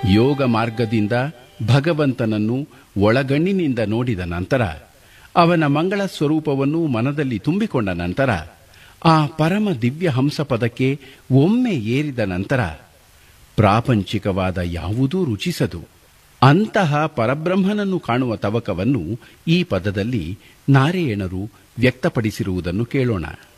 ಯೋಗ ಮಾರ್ಗದಿಂದ ಭಗವಂತನನ್ನು ಒಳಗಣ್ಣಿನಿಂದ ನೋಡಿದ ನಂತರ, ಅವನ ಮಂಗಳ ಸ್ವರೂಪವನ್ನು ಮನದಲ್ಲಿ ತುಂಬಿಕೊಂಡ ನಂತರ, ಆ ಪರಮ ದಿವ್ಯ ಹಂಸಪದಕ್ಕೆ ಒಮ್ಮೆ ಏರಿದ ನಂತರ ಪ್ರಾಪಂಚಿಕವಾದ ಯಾವುದೂ ರುಚಿಸದು. ಅಂತಹ ಪರಬ್ರಹ್ಮನನ್ನು ಕಾಣುವ ತವಕವನ್ನು ಈ ಪದದಲ್ಲಿ ನಾರಾಯಣರು ವ್ಯಕ್ತಪಡಿಸಿರುವುದನ್ನು ಕೇಳೋಣ.